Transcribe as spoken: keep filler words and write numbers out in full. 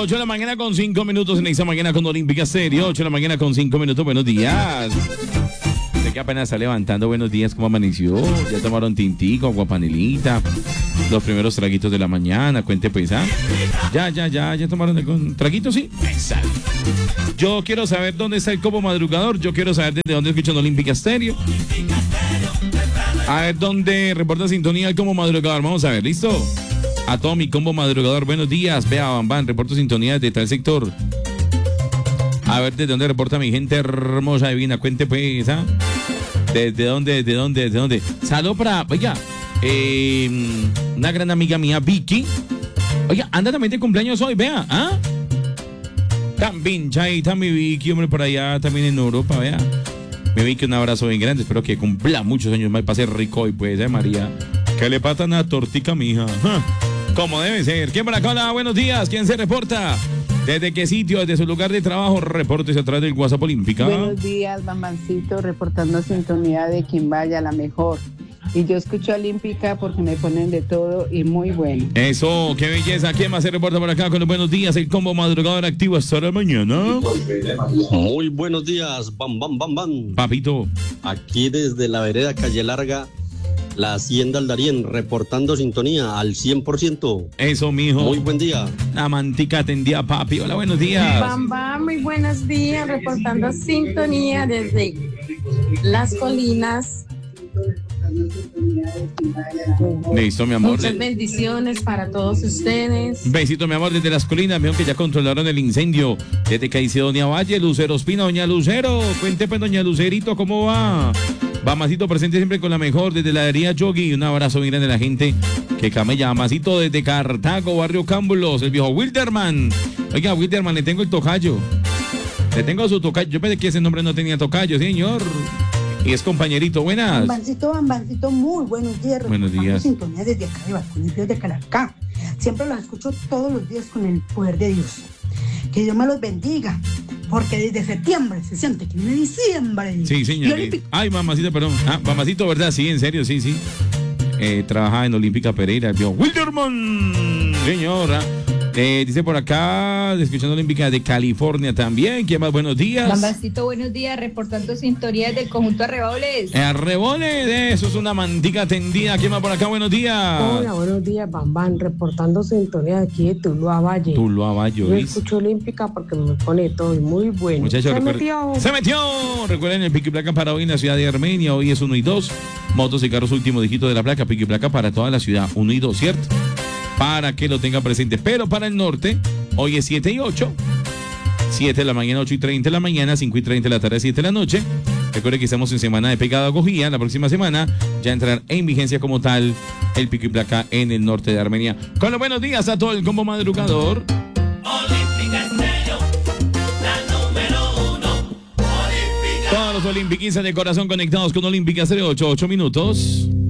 ocho de la mañana con cinco minutos en esta mañana con Olímpica Serio. ocho de la mañana con cinco minutos. Buenos días. Usted que apenas está levantando, buenos días, ¿cómo amaneció? Ya tomaron tintico, aguapanelita, los primeros traguitos de la mañana, cuente pues, ¿ah? Ya, ya, ya, ya tomaron el traguito, ¿sí? Exacto. Yo quiero saber dónde está el combo madrugador. Yo quiero saber desde dónde escuchan Olímpica Stereo. A ver dónde reporta sintonía el combo madrugador. Vamos a ver, ¿listo? A todo mi combo madrugador, buenos días. Vea, Bam Bam, reporto sintonía desde tal sector. A ver desde dónde reporta mi gente hermosa, divina. Cuente pues, ¿ah? ¿Desde dónde, desde dónde, desde dónde? Saludos para, oiga, eh, una gran amiga mía, Vicky. Oiga, anda también de cumpleaños hoy, vea, ¿ah? También, Chaita, mi Vicky, hombre, por allá, también en Europa, vea. Mi Vicky, un abrazo bien grande, espero que cumpla muchos años más, pase rico hoy, pues, ¿eh, María? Que le patan a tortica, mija. ¿Ah? Como debe ser. ¿Quién por acá? Hola, buenos días, ¿quién se reporta? ¿Desde qué sitio? ¿Desde su lugar de trabajo? Repórtese a través del WhatsApp Olímpica. Buenos días, Bambancito, reportando sintonía de Quimbaya, la mejor. Y yo escucho Olímpica porque me ponen de todo y muy bueno. Eso, qué belleza. ¿Quién más se reporta por acá con los buenos días? El combo madrugador activo hasta la mañana. Muy buenos días, bam, bam, bam, bam. Papito. Aquí desde la vereda Calle Larga, la Hacienda Aldarién, reportando sintonía al cien por ciento. Eso, mijo. Muy buen día. La mantica atendía, papi. Hola, buenos días. Bam, bam, muy buenos días, reportando sintonía desde Las Colinas. Listo, mi amor. Muchas bendiciones para todos ustedes. Besito, mi amor, desde Las Colinas. Veo que ya controlaron el incendio. Desde Caicedonia Valle, Lucero Espina, doña Lucero. Cuente, pues, doña Lucerito, ¿cómo va? Mamacito presente siempre con la mejor desde la heladería Yogi. Un abrazo muy grande a la gente que camella. Mamacito desde Cartago, barrio Cámbulos, el viejo Wilderman. Oiga, Wilderman, le tengo el tocayo. Le tengo su tocayo. Yo pensé que ese nombre no tenía tocayo, señor. Y es compañerito, buenas. Bambancito, Bambancito, muy buenos días. Buenos días. Sintonía desde acá de Balcón de Calarcá. Siempre los escucho todos los días con el poder de Dios. Que Dios me los bendiga. Porque desde septiembre se siente que viene diciembre. Sí, señor. Ay, mamacita, perdón. Ah, mamacito, ¿verdad? Sí, en serio, sí, sí. Eh, trabajaba en Olímpica Pereira, el viejo Wilderman. Señora. Eh, dice por acá, escuchando Olímpica de California también. ¿Quién más? Buenos días. Bambancito, buenos días, reportando sintonía del conjunto Arreboles. Eh, Arreboles, eso es una mantica tendida. ¿Quién más por acá? Buenos días. Hola, buenos días, Bambán, reportando sintonía de aquí de Tuluá Valle. Tuluá Valle. Yo escucho Olímpica porque me pone todo muy bueno. Muchachos, se recuer... metió. Se metió. Recuerden el pico y placa para hoy en la ciudad de Armenia. Hoy es uno y dos. Motos y carros, último dígito de la placa. Pico y placa para toda la ciudad. uno y dos, ¿cierto? Para que lo tenga presente. Pero para el norte, hoy es siete y ocho. siete de la mañana, ocho y treinta de la mañana, cinco y treinta de la tarde, siete de la noche. Recuerde que estamos en semana de pedagogía. La próxima semana ya entrará en vigencia como tal el pico y placa en el norte de Armenia. Con los buenos días a todo el combo madrugador. Olímpica Estéreo, la número uno. Olímpica. Todos los olimpiquistas de corazón conectados con Olímpica Estéreo. ocho, ocho minutos.